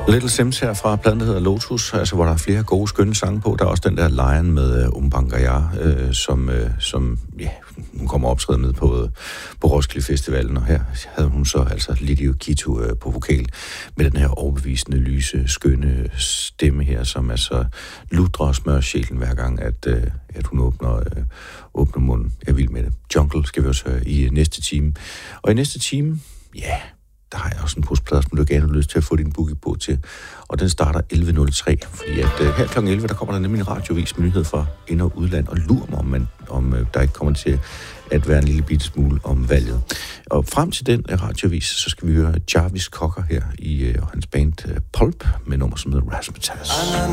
Little Sims her fra pladen, der hedder Lotus, altså hvor der er flere gode, skønne sange på. Der er også den der Lion med Umbangaya, som hun kommer optræde med på Roskilde Festivalen, og her havde hun så altså Lidio Kitu på vokal med den her overbevisende, lyse, skønne stemme her, som altså ludrer og smører sjælen hver gang, at hun åbner munden. Jeg er vild med det. Jungle skal vi også høre i næste time. Og i næste time, der har jeg også en postplade, som du gerne har lyst til at få din boogie på til. Og den starter 11.03, fordi at her kl. 11, der kommer der nemlig en radiovis med nyhed fra ind- og udland, og lurer mig, om der ikke kommer til at være en lille bitte smule om valget. Og frem til den radiovis, så skal vi høre Jarvis Cocker her og hans band Pulp med nummer som hedder Razzmatazz.